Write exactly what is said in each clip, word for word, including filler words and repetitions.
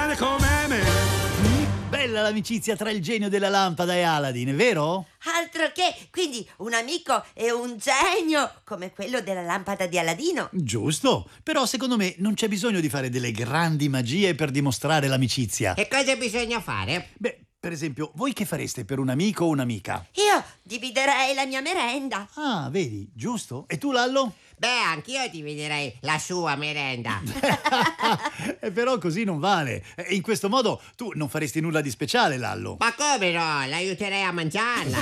giovane come me. Bella l'amicizia tra il genio della lampada e Aladdin, è vero? Altro che, quindi un amico e un genio come quello della lampada di Aladino. Giusto, però secondo me non c'è bisogno di fare delle grandi magie per dimostrare l'amicizia. E cosa bisogna fare? Beh, per esempio, voi che fareste per un amico o un'amica? Io dividerei la mia merenda. Ah, vedi, giusto? E tu, Lallo? Beh, anch'io dividerei la sua merenda. E però così non vale. E in questo modo tu non faresti nulla di speciale, Lallo. Ma come no? L'aiuterei a mangiarla.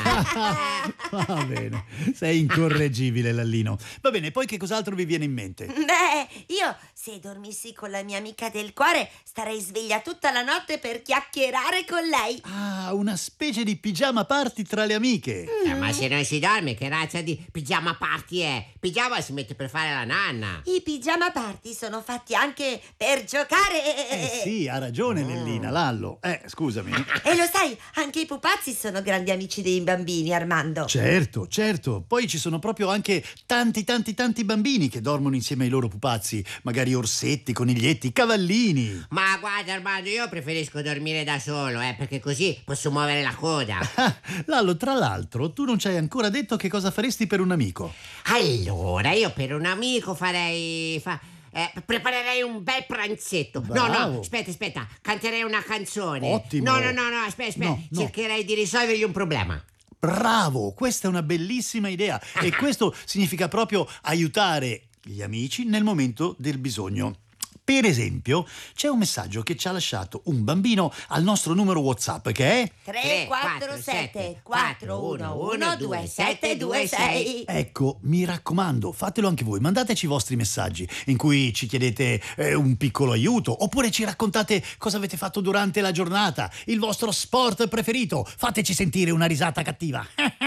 Va bene, sei incorreggibile, Lallino. Va bene, poi che cos'altro vi viene in mente? Beh, io se dormissi con la mia amica del cuore starei sveglia tutta la notte per chiacchierare con lei. Ah, una specie di pigiama party tra le amiche. Eh, ma se non si dorme, che razza di pigiama party è? Pigiama si mette per fare la nanna. I pigiama party sono fatti anche per giocare. Eh sì, ha ragione Lellina, Lallo. Eh, scusami. E lo sai, anche i pupazzi sono grandi amici dei bambini, Armando. Certo, certo. Poi ci sono proprio anche tanti, tanti, tanti bambini che dormono insieme ai loro pupazzi. Magari orsetti, coniglietti, cavallini. Ma guarda Armando, io preferisco dormire da solo, eh, perché così posso muovere la coda. Lallo, tra l'altro, tu non ci hai ancora detto che cosa faresti per un amico. Allora, io per un amico farei... Fa... Eh, preparerei un bel pranzetto. Bravo. No, no, aspetta, aspetta, canterei una canzone. Ottimo. No, no, no, no, aspetta, aspetta. No, no. Cercherei di risolvergli un problema. Bravo, questa è una bellissima idea. E questo significa proprio aiutare gli amici nel momento del bisogno. Per esempio, c'è un messaggio che ci ha lasciato un bambino al nostro numero WhatsApp che è... tre quattro sette quattro uno uno due sette due sei. Ecco, mi raccomando, fatelo anche voi, mandateci i vostri messaggi in cui ci chiedete eh, un piccolo aiuto, oppure ci raccontate cosa avete fatto durante la giornata, il vostro sport preferito, fateci sentire una risata cattiva.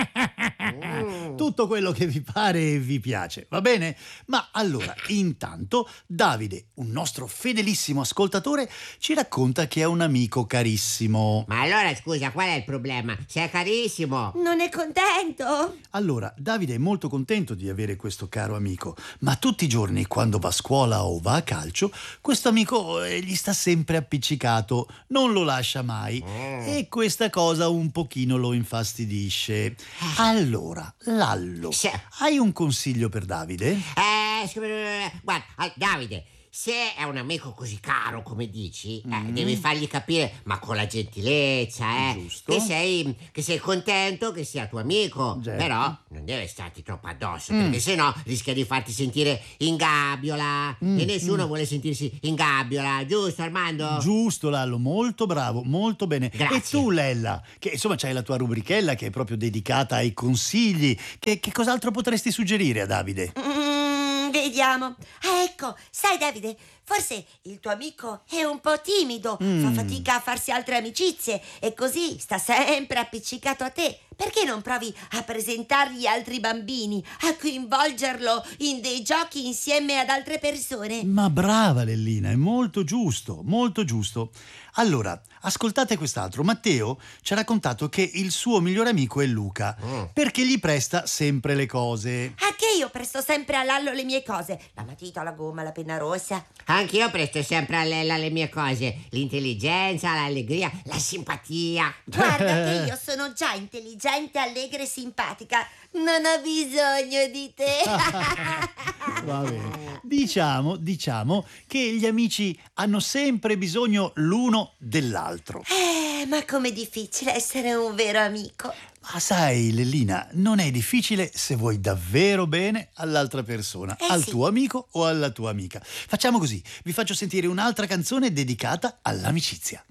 Tutto quello che vi pare e vi piace, va bene? Ma allora, intanto, Davide, un nostro fedelissimo ascoltatore, ci racconta che è un amico carissimo. Ma allora, scusa, qual è il problema? Sei carissimo. Non è contento? Allora, Davide è molto contento di avere questo caro amico, ma tutti i giorni, quando va a scuola o va a calcio, questo amico eh, gli sta sempre appiccicato, non lo lascia mai, Mm. e questa cosa un pochino lo infastidisce. Allora, Lallo, Sì. hai un consiglio per Davide? Eh, scusa, guarda, ah, Davide, se è un amico così caro come dici, eh, Mm. devi fargli capire, ma con la gentilezza, eh, Giusto. che sei, che sei contento che sia tuo amico. Certo. Però non deve starti troppo addosso, Mm. perché sennò rischia di farti sentire in gabbiola. Mm, E nessuno mm. vuole sentirsi in gabbiola, giusto Armando? Giusto, Lallo, molto bravo, molto bene. Grazie. E tu, Lella, che insomma c'hai la tua rubrichella che è proprio dedicata ai consigli, che, che cos'altro potresti suggerire a Davide? Mm, vediamo. Ah, ecco, sai Davide, forse il tuo amico è un po' timido, Mm. fa fatica a farsi altre amicizie e così sta sempre appiccicato a te. Perché non provi a presentargli altri bambini, a coinvolgerlo in dei giochi insieme ad altre persone? Ma brava Lellina, è molto giusto, molto giusto. Allora, ascoltate quest'altro. Matteo ci ha raccontato che il suo migliore amico è Luca, Mm. perché gli presta sempre le cose. Anche io presto sempre a Lallo le mie cose, la matita, la gomma, la penna rossa. Anch'io presto sempre a Lella le mie cose. L'intelligenza, l'allegria, la simpatia. Guarda che io sono già intelligente, allegra e simpatica. Non ho bisogno di te. Va bene. Diciamo, diciamo che gli amici hanno sempre bisogno l'uno dell'altro. Eh, ma com'è difficile essere un vero amico. Ma sai, Lellina, non è difficile se vuoi davvero bene all'altra persona, Eh al sì. tuo amico o alla tua amica. Facciamo così, vi faccio sentire un'altra canzone dedicata all'amicizia.